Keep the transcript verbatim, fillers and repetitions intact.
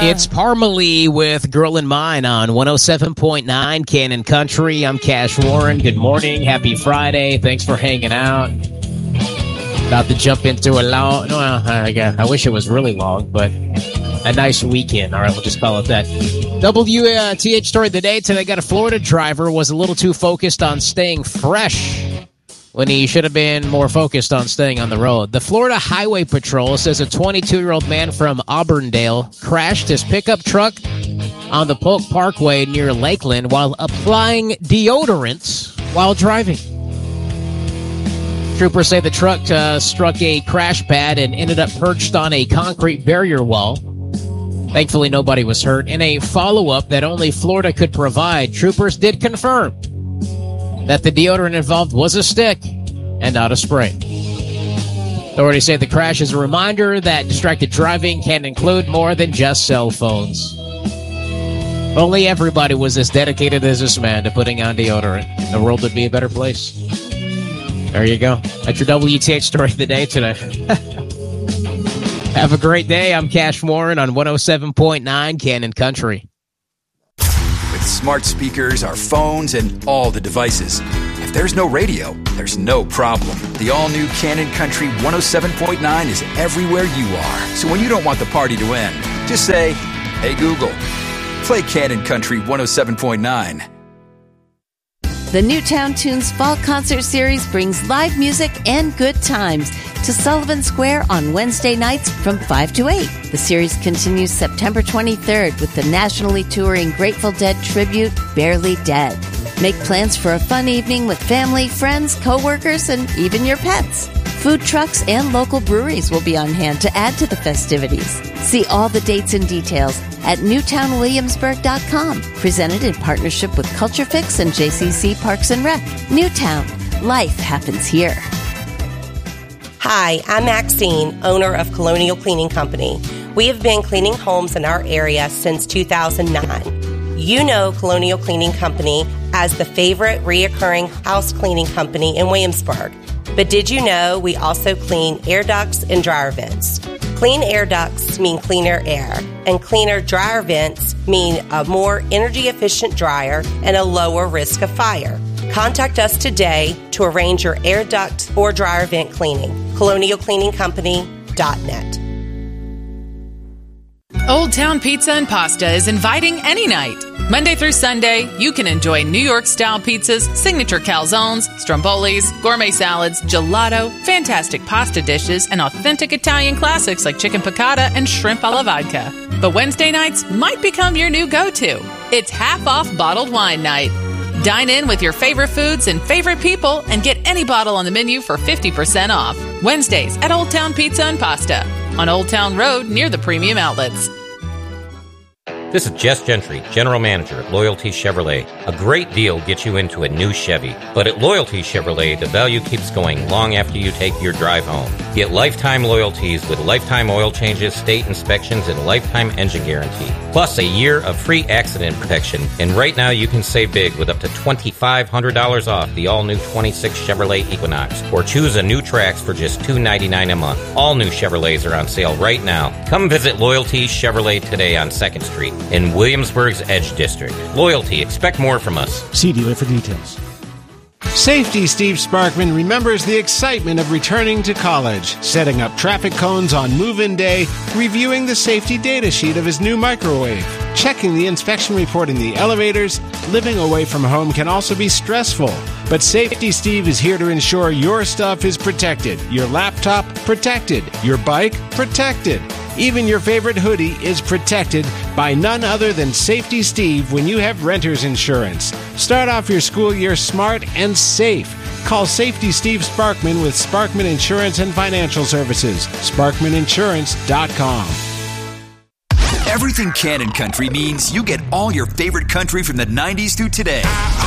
It's Parmalee with Girl in Mine on one oh seven point nine Cannon Country. I'm Cash Warren. Good morning. Happy Friday. Thanks for hanging out. About to jump into a long... No, I, I wish it was really long, but a nice weekend. All right, we'll just call it that. W T H story of the day today. Got a Florida driver was a little too focused on staying fresh when he should have been more focused on staying on the road. The Florida Highway Patrol says a twenty-two-year-old man from Auburndale crashed his pickup truck on the Polk Parkway near Lakeland while applying deodorants while driving. Troopers say the truck uh, struck a crash pad and ended up perched on a concrete barrier wall. Thankfully, nobody was hurt. In a follow-up that only Florida could provide, troopers did confirm that the deodorant involved was a stick and not a spray. Authorities say the crash is a reminder that distracted driving can include more than just cell phones. Only everybody was as dedicated as this man to putting on deodorant. The world would be a better place. There you go. That's your W T H story of the day today. Have a great day. I'm Cash Warren on one oh seven point nine Cannon Country. Smart speakers, our phones, and all the devices. If there's no radio, there's no problem. The all-new Cannon Country one oh seven point nine is everywhere you are. So when you don't want the party to end, just say, "Hey Google, play Cannon Country one oh seven point nine." The Newtown Tunes Fall Concert Series brings live music and good times to Sullivan Square on Wednesday nights from five to eight. The series continues September twenty-third with the nationally touring Grateful Dead tribute, Barely Dead. Make plans for a fun evening with family, friends, co-workers, and even your pets. Food trucks and local breweries will be on hand to add to the festivities. See all the dates and details at newtown williamsburg dot com. Presented in partnership with Culture Fix and J C C Parks and Rec. Newtown. Life happens here. Hi, I'm Maxine, owner of Colonial Cleaning Company. We have been cleaning homes in our area since two thousand nine. You know Colonial Cleaning Company as the favorite reoccurring house cleaning company in Williamsburg. But did you know we also clean air ducts and dryer vents? Clean air ducts mean cleaner air, and cleaner dryer vents mean a more energy-efficient dryer and a lower risk of fire. Contact us today to arrange your air duct or dryer vent cleaning. colonial cleaning company dot net. Old Town Pizza and Pasta is inviting any night. Monday through Sunday, you can enjoy New York-style pizzas, signature calzones, strombolis, gourmet salads, gelato, fantastic pasta dishes, and authentic Italian classics like chicken piccata and shrimp alla vodka. But Wednesday nights might become your new go-to. It's half-off bottled wine night. Dine in with your favorite foods and favorite people and get any bottle on the menu for fifty percent off. Wednesdays at Old Town Pizza and Pasta on Old Town Road near the Premium Outlets. This is Jess Gentry, General Manager at Loyalty Chevrolet. A great deal gets you into a new Chevy, but at Loyalty Chevrolet, the value keeps going long after you take your drive home. Get lifetime loyalties with lifetime oil changes, state inspections, and lifetime engine guarantee. Plus a year of free accident protection. And right now you can save big with up to twenty-five hundred dollars off the all-new twenty-six Chevrolet Equinox. Or choose a new Trax for just two hundred ninety-nine dollars a month. All new Chevrolets are on sale right now. Come visit Loyalty Chevrolet today on second Street in Williamsburg's Edge District. Loyalty, expect more from us. See dealer for details. Safety Steve Sparkman remembers the excitement of returning to college, setting up traffic cones on move-in day, reviewing the safety data sheet of his new microwave, checking the inspection report in the elevators. Living away from home can also be stressful, but Safety Steve is here to ensure your stuff is protected. Your laptop, protected. Your bike, protected. Even your favorite hoodie is protected by none other than Safety Steve when you have renter's insurance. Start off your school year smart and safe. Call Safety Steve Sparkman with Sparkman Insurance and Financial Services. Sparkman Insurance dot com. Everything Cannon Country means you get all your favorite country from the nineties through today.